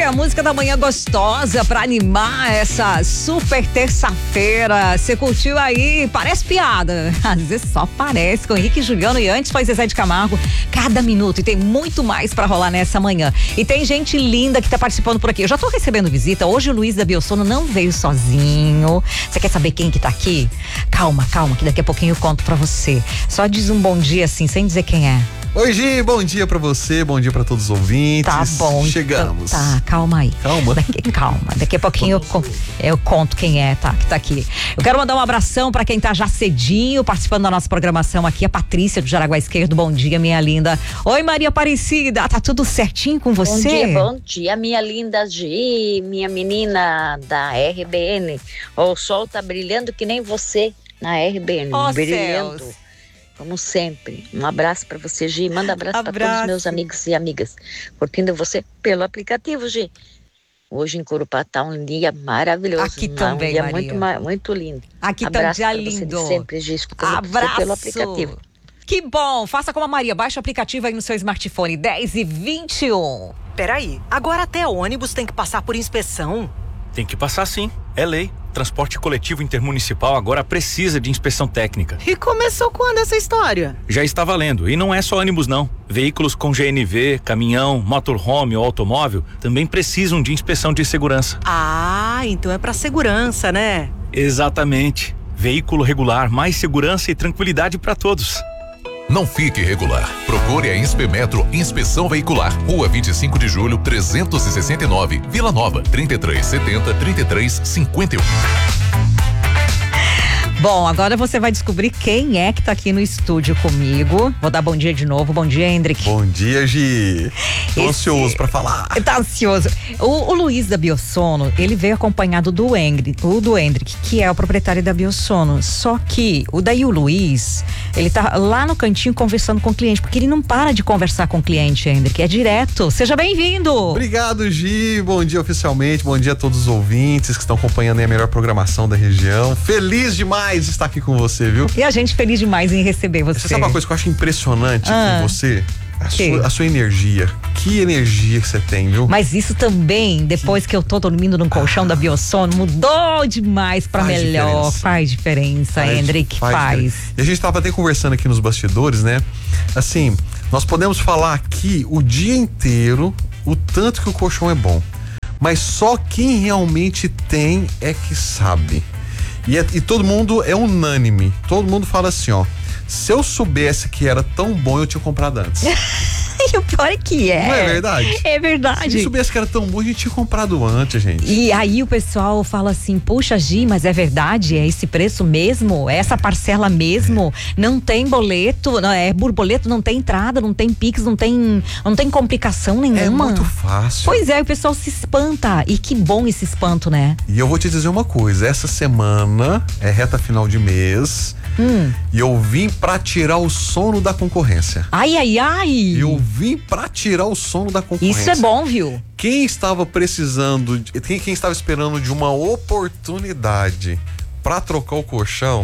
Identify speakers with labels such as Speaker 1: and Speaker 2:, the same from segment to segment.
Speaker 1: a música da manhã gostosa pra animar essa super terça-feira. Você curtiu aí? Parece piada. Às vezes só parece. Com Henrique e Juliano, e antes foi Zezé de Camargo. Cada minuto. E tem muito mais pra rolar nessa manhã. E tem gente linda que tá participando por aqui. Eu já tô recebendo visita. Hoje o Luiz da Biosono não veio sozinho. Você quer saber quem que tá aqui? Calma, que daqui a pouquinho eu conto pra você. Só diz um bom dia assim, sem dizer quem é.
Speaker 2: Oi, Gi, bom dia pra você, bom dia pra todos os ouvintes.
Speaker 1: Tá bom.
Speaker 2: Chegamos.
Speaker 1: Então, tá, calma aí.
Speaker 2: Calma.
Speaker 1: Daqui a pouquinho eu conto quem é, tá, que tá aqui. Eu quero mandar um abração pra quem tá já cedinho participando da nossa programação aqui, a Patrícia do Jaraguá Esquerdo. Bom dia, minha linda. Oi, Maria Aparecida, tá tudo certinho com você?
Speaker 3: Bom dia, minha linda Gi, minha menina da RBN. O sol tá brilhando que nem você na RBN, brilhando.
Speaker 1: Céus.
Speaker 3: Como sempre. Um abraço pra você, Gi. Manda abraço pra todos os meus amigos e amigas. Curtindo você pelo aplicativo, Gi. Hoje em Corupá tá um dia maravilhoso.
Speaker 1: Aqui também,
Speaker 3: um dia
Speaker 1: Maria.
Speaker 3: muito lindo.
Speaker 1: Aqui
Speaker 3: abraço
Speaker 1: tá um dia
Speaker 3: pra você
Speaker 1: lindo.
Speaker 3: de sempre, Gi. Escutando
Speaker 1: Abraço.
Speaker 3: você pelo aplicativo.
Speaker 1: Que bom, faça como a Maria, baixa o aplicativo aí no seu smartphone, 10h21.
Speaker 4: Peraí, agora até ônibus tem que passar por inspeção?
Speaker 5: Tem que passar sim, é lei. Transporte coletivo intermunicipal agora precisa de inspeção técnica.
Speaker 4: E começou quando essa história?
Speaker 5: Já está valendo, e não é só ônibus não. Veículos com GNV, caminhão, motorhome ou automóvel também precisam de inspeção de segurança.
Speaker 4: Ah, então é pra segurança, né?
Speaker 5: Exatamente. Veículo regular, mais segurança e tranquilidade para todos.
Speaker 6: Não fique irregular. Procure a Inspemetro Inspeção Veicular. Rua 25 de Julho, 369, Vila Nova, 3370-3351.
Speaker 1: Bom, agora você vai descobrir quem é que tá aqui no estúdio comigo. Vou dar bom dia de novo. Bom dia, Hendrick.
Speaker 2: Bom dia, Gi. Tô ansioso pra falar.
Speaker 1: Tá ansioso. O Luiz da Biosono, ele veio acompanhado do Hendrick, que é o proprietário da Biosono. Só que o Luiz, ele tá lá no cantinho conversando com o cliente, porque ele não para de conversar com o cliente, Hendrick. É direto. Seja bem-vindo.
Speaker 2: Obrigado, Gi. Bom dia oficialmente. Bom dia a todos os ouvintes que estão acompanhando aí a melhor programação da região. Feliz demais estar aqui com você, viu?
Speaker 1: E a gente feliz demais em receber você.
Speaker 2: Você sabe uma coisa que eu acho impressionante com você? A sua energia. Que energia que você tem, viu?
Speaker 1: Mas isso também, depois que eu tô dormindo num colchão da Biosono, mudou demais pra melhor.
Speaker 2: Diferença.
Speaker 1: Faz diferença, Hendrick, faz.
Speaker 2: E a gente tava até conversando aqui nos bastidores, né? Assim, nós podemos falar aqui o dia inteiro o tanto que o colchão é bom. Mas só quem realmente tem é que sabe. E todo mundo é unânime. Todo mundo fala assim, ó. Se eu soubesse que era tão bom, eu tinha comprado antes.
Speaker 1: E o pior é que é.
Speaker 2: Não é verdade?
Speaker 1: É verdade.
Speaker 2: Se eu soubesse que era tão bom, a gente tinha comprado antes, gente.
Speaker 1: E aí o pessoal fala assim, puxa, Gi, mas é verdade? É esse preço mesmo? É essa parcela mesmo? Não tem boleto, não, por boleto não tem entrada, não tem Pix, não tem complicação nenhuma.
Speaker 2: É muito fácil.
Speaker 1: Pois é, o pessoal se espanta. E que bom esse espanto, né?
Speaker 2: E eu vou te dizer uma coisa, essa semana é reta final de mês. E eu vim pra tirar o sono da concorrência.
Speaker 1: Ai.
Speaker 2: Eu vim pra tirar o sono da concorrência.
Speaker 1: Isso é bom, viu?
Speaker 2: Quem estava precisando, quem estava esperando de uma oportunidade pra trocar o colchão,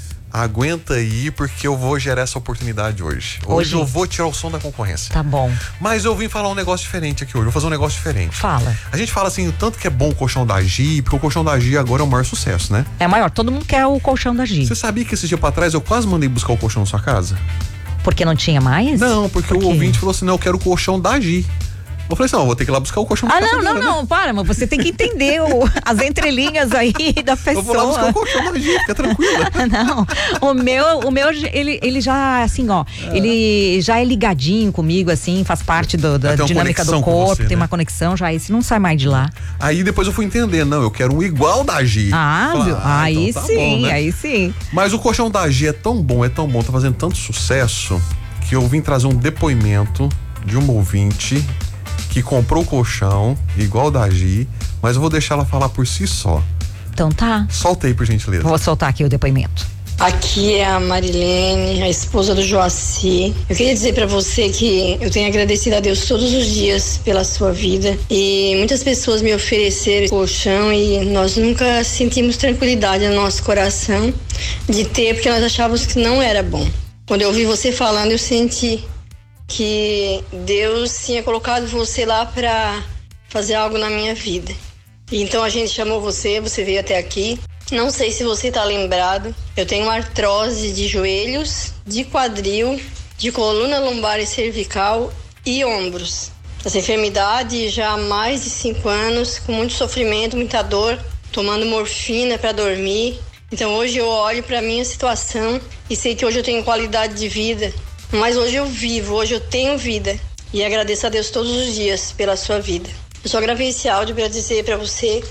Speaker 2: aguenta aí, porque eu vou gerar essa oportunidade hoje. Hoje eu vou tirar o som da concorrência.
Speaker 1: Tá bom.
Speaker 2: Mas eu vim falar um negócio diferente aqui hoje. Vou fazer um negócio diferente.
Speaker 1: Fala.
Speaker 2: A gente fala assim, o tanto que é bom o colchão da Gi, porque o colchão da Gi agora é o maior sucesso, né?
Speaker 1: É maior, todo mundo quer o colchão da Gi.
Speaker 2: Você sabia que esse dia pra trás eu quase mandei buscar o colchão na sua casa?
Speaker 1: Porque não tinha mais?
Speaker 2: Não, porque o ouvinte falou assim, não, eu quero o colchão da Gi. Eu falei assim, não, eu vou ter que ir lá buscar o colchão da casa dela,
Speaker 1: não, para, mas você tem que entender as entrelinhas aí da pessoa.
Speaker 2: Eu vou lá buscar o colchão da Gi, fica tranquila.
Speaker 1: Não, o meu ele já, assim, ó, ele já é ligadinho comigo, assim, faz parte da dinâmica do corpo,
Speaker 2: você,
Speaker 1: tem
Speaker 2: né?
Speaker 1: uma conexão já, esse não sai mais de lá.
Speaker 2: Aí depois eu fui entender, não, eu quero um igual da Gi.
Speaker 1: Viu? Aí
Speaker 2: então tá
Speaker 1: sim,
Speaker 2: bom, né?
Speaker 1: aí sim.
Speaker 2: Mas o colchão da Gi é tão bom, tá fazendo tanto sucesso, que eu vim trazer um depoimento de uma ouvinte que comprou o colchão igual da Gi, mas eu vou deixar ela falar por si só.
Speaker 1: Então tá.
Speaker 2: Solta aí, por gentileza.
Speaker 1: Vou soltar aqui o depoimento.
Speaker 7: Aqui é a Marilene, a esposa do Joaci. Eu queria dizer pra você que eu tenho agradecido a Deus todos os dias pela sua vida, e muitas pessoas me ofereceram colchão e nós nunca sentimos tranquilidade no nosso coração de ter, porque nós achávamos que não era bom. Quando eu ouvi você falando, eu senti que Deus tinha colocado você lá pra fazer algo na minha vida. Então a gente chamou você veio até aqui. Não sei se você está lembrado, eu tenho artrose de joelhos, de quadril, de coluna lombar e cervical e ombros. Essa enfermidade já há mais de 5 anos, com muito sofrimento, muita dor, tomando morfina para dormir. Então hoje eu olho para a minha situação e sei que hoje eu tenho qualidade de vida, mas hoje eu vivo, hoje eu tenho vida e agradeço a Deus todos os dias pela sua vida. Eu só gravei esse áudio para dizer para você,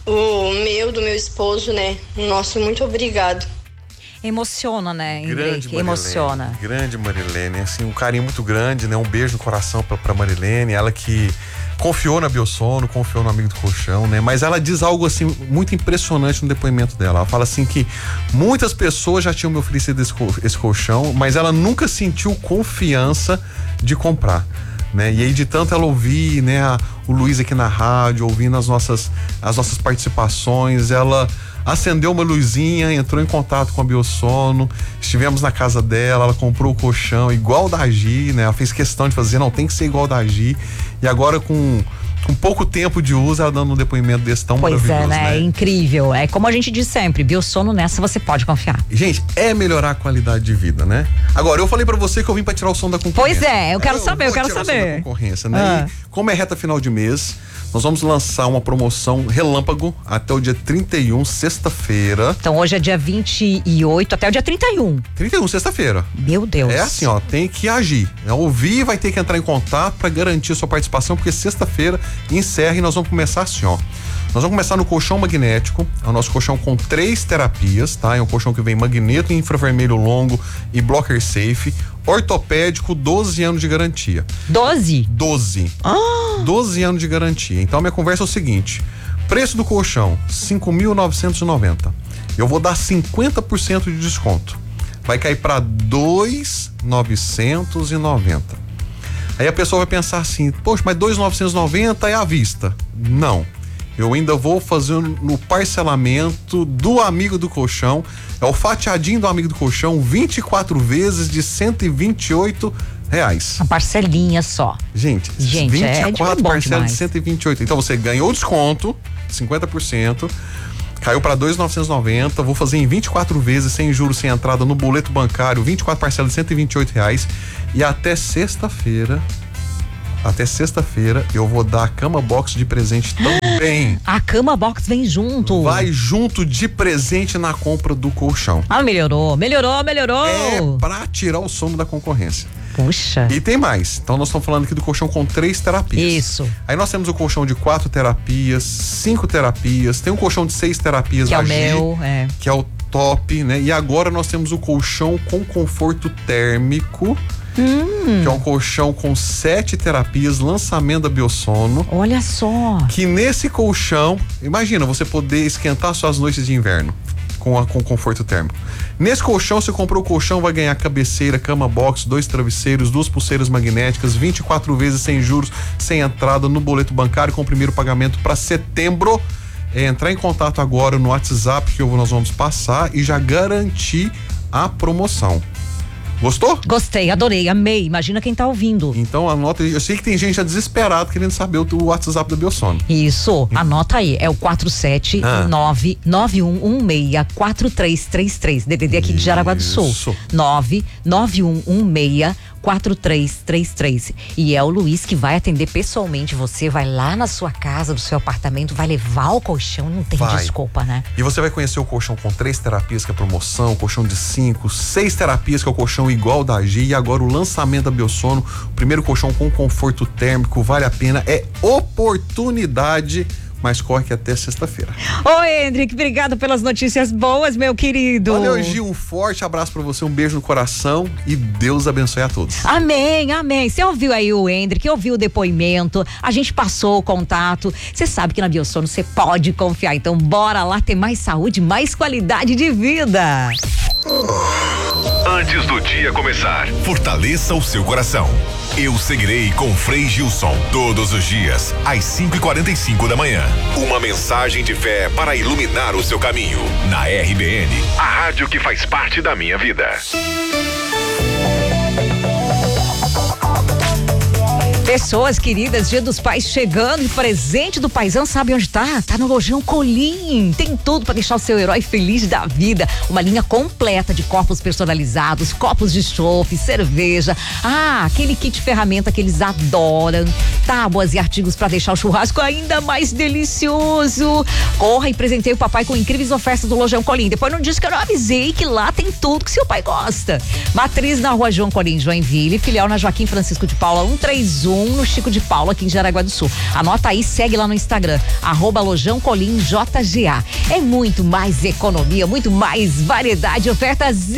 Speaker 7: do meu esposo, né, o nosso muito obrigado.
Speaker 1: Emociona, né,
Speaker 2: Grande
Speaker 1: emociona.
Speaker 2: Grande Marilene, assim, um carinho muito grande, né, um beijo no coração pra Marilene, ela que confiou na Biosono, confiou no Amigo do Colchão, né, mas ela diz algo assim muito impressionante no depoimento dela. Ela fala assim que muitas pessoas já tinham me oferecido esse colchão, mas ela nunca sentiu confiança de comprar, né? E aí de tanto ela ouvir, né, o Luiz aqui na rádio, ouvindo as nossas participações, ela acendeu uma luzinha, entrou em contato com a Biosono, estivemos na casa dela, ela comprou o colchão igual da Gi, né? Ela fez questão de fazer, não tem que ser igual da Gi, e agora com pouco tempo de uso, ela dando um depoimento desse tão maravilhoso,
Speaker 1: né? Pois é, né? É incrível. É como a gente diz sempre, Biosono, nessa você pode confiar.
Speaker 2: Gente, é melhorar a qualidade de vida, né? Agora, eu falei pra você que eu vim pra tirar o som da concorrência.
Speaker 1: Pois é, eu quero saber.
Speaker 2: O som da concorrência, né? E como é reta final de mês, nós vamos lançar uma promoção relâmpago até o dia 31, sexta-feira.
Speaker 1: Então hoje é dia 28 até o dia 31.
Speaker 2: 31, sexta-feira.
Speaker 1: Meu Deus.
Speaker 2: É assim, ó, tem que agir. Ouvir, vai ter que entrar em contato pra garantir a sua participação, porque sexta-feira encerra e nós vamos começar assim, ó. Nós vamos começar no colchão magnético, é o nosso colchão com 3 terapias, tá? É um colchão que vem magneto, infravermelho longo e blocker safe, ortopédico, 12 anos de garantia.
Speaker 1: 12?
Speaker 2: 12. 12 anos de garantia. Então minha conversa é o seguinte: preço do colchão, 5.990. Eu vou dar 50% de desconto. Vai cair para 2.990. Aí a pessoa vai pensar assim: poxa, mas 2.990 é à vista. Não. Eu ainda vou fazer no parcelamento do Amigo do Colchão. É o fatiadinho do Amigo do Colchão, 24 vezes de R$128.
Speaker 1: Uma parcelinha só.
Speaker 2: Gente 24 parcelas de 128. Então você ganhou o desconto, 50%. Caiu para 2.990. Vou fazer em 24 vezes, sem juros, sem entrada, no boleto bancário, 24 parcelas de R$128. E até sexta-feira eu vou dar a cama box de presente também.
Speaker 1: A cama box vem junto.
Speaker 2: Vai junto de presente na compra do colchão.
Speaker 1: Melhorou.
Speaker 2: É pra tirar o sono da concorrência.
Speaker 1: Puxa.
Speaker 2: E tem mais. Então nós estamos falando aqui do colchão com 3 terapias.
Speaker 1: Isso.
Speaker 2: Aí nós temos o colchão de 4 terapias, 5 terapias, tem um colchão de 6 terapias,
Speaker 1: que é o meu,
Speaker 2: que é o top, né? E agora nós temos o colchão com conforto térmico, que é um colchão com 7 terapias, lançamento da Biosono.
Speaker 1: Olha só.
Speaker 2: Que nesse colchão, imagina você poder esquentar suas noites de inverno com conforto térmico. Nesse colchão, você comprou o colchão, vai ganhar cabeceira, cama box, 2 travesseiros, 2 pulseiras magnéticas, 24 vezes sem juros, sem entrada no boleto bancário, com o primeiro pagamento para setembro. Entrar em contato agora no WhatsApp que nós vamos passar e já garantir a promoção. Gostou?
Speaker 1: Gostei, adorei, amei. Imagina quem tá ouvindo.
Speaker 2: Então anota aí. Eu sei que tem gente já desesperado querendo saber o WhatsApp da Biosono.
Speaker 1: Isso, anota aí. É o 47991164333. DDD aqui de Jaraguá do Sul. 991164333. E é o Luiz que vai atender pessoalmente você, vai lá na sua casa, do seu apartamento, vai levar o colchão, não tem desculpa, né?
Speaker 2: E você vai conhecer o colchão com 3 terapias, que é a promoção, o colchão de 5, 6 terapias, que é o colchão igual da Gi, e agora o lançamento da Biosono, o primeiro colchão com conforto térmico, vale a pena, é oportunidade, mas corre que até sexta-feira.
Speaker 1: Ô, Hendrick, obrigado pelas notícias boas, meu querido.
Speaker 2: Valeu, Gi, um forte abraço pra você, um beijo no coração e Deus abençoe a todos.
Speaker 1: Amém, amém. Você ouviu aí o Hendrick, ouviu o depoimento, a gente passou o contato. Você sabe que na Biosono você pode confiar, então bora lá ter mais saúde, mais qualidade de vida.
Speaker 6: Antes do dia começar, fortaleça o seu coração. Eu seguirei com Frei Gilson todos os dias às 5h45 da manhã. Uma mensagem de fé para iluminar o seu caminho. Na RBN, a rádio que faz parte da minha vida.
Speaker 1: Pessoas queridas, Dia dos Pais chegando e presente do paizão, sabe onde tá? Tá no Lojão Colim. Tem tudo pra deixar o seu herói feliz da vida. Uma linha completa de copos personalizados, copos de chopp, cerveja. Aquele kit ferramenta que eles adoram. Tábuas e artigos pra deixar o churrasco ainda mais delicioso. Corra e presenteie o papai com incríveis ofertas do Lojão Colim. Depois não diz que eu não avisei que lá tem tudo que seu pai gosta. Matriz na Rua João Colim, Joinville, filial na Joaquim Francisco de Paula 131, no Chico de Paula, aqui em Jaraguá do Sul. Anota aí, segue lá no Instagram, @Lojão Colim JGA. É muito mais economia, muito mais variedade, ofertas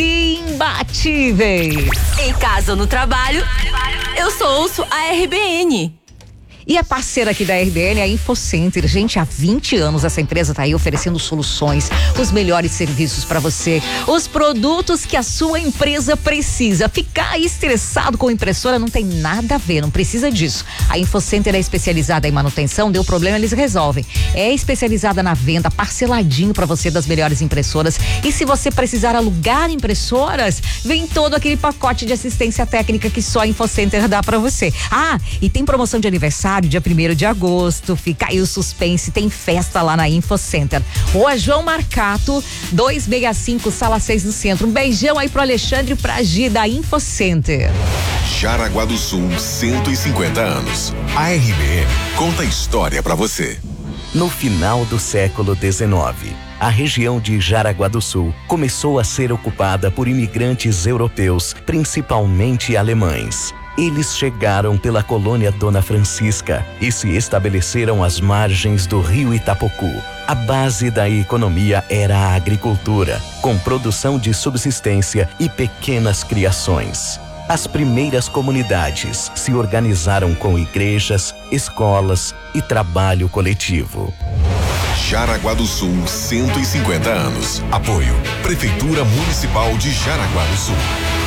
Speaker 1: imbatíveis.
Speaker 8: Em casa ou no trabalho, eu só ouço a RBN.
Speaker 1: E a parceira aqui da RBN é a InfoCenter. Gente, há 20 anos essa empresa tá aí oferecendo soluções, os melhores serviços para você, os produtos que a sua empresa precisa. Ficar estressado com impressora não tem nada a ver, não precisa disso. A InfoCenter é especializada em manutenção, deu problema, eles resolvem. É especializada na venda, parceladinho para você das melhores impressoras. E se você precisar alugar impressoras, vem todo aquele pacote de assistência técnica que só a InfoCenter dá para você. E tem promoção de aniversário, dia 1º de agosto, fica aí o suspense, tem festa lá na InfoCenter. Rua João Marcato, 265, sala 6 do centro. Um beijão aí pro Alexandre e pra Gi da InfoCenter.
Speaker 6: Jaraguá do Sul, 150 anos. A RBN conta a história pra você.
Speaker 9: No final do século XIX, a região de Jaraguá do Sul começou a ser ocupada por imigrantes europeus, principalmente alemães. Eles chegaram pela colônia Dona Francisca e se estabeleceram às margens do rio Itapocu. A base da economia era a agricultura, com produção de subsistência e pequenas criações. As primeiras comunidades se organizaram com igrejas, escolas e trabalho coletivo.
Speaker 6: Jaraguá do Sul, 150 anos. Apoio: Prefeitura Municipal de Jaraguá do Sul.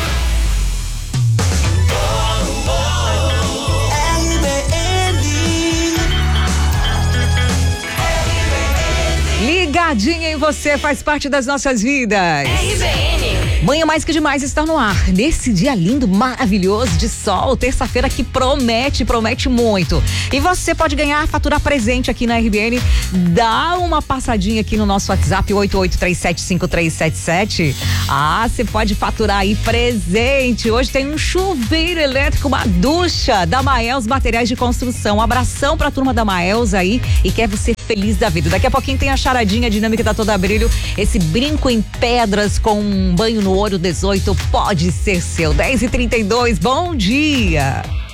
Speaker 1: Ligadinha em você, faz parte das nossas vidas. Manhã Mais Que Demais está no ar. Nesse dia lindo, maravilhoso de sol, terça-feira que promete muito. E você pode ganhar, faturar presente aqui na RBN. Dá uma passadinha aqui no nosso WhatsApp 88375377. Você pode faturar aí presente. Hoje tem um chuveiro elétrico, uma ducha da Maels Materiais de Construção. Um abração pra turma da Maels aí e quer você feliz da vida. Daqui a pouquinho tem a charadinha dinâmica da Toda Brilho. Esse brinco em pedras com um banho no olho 18 pode ser seu. 10h32, bom dia.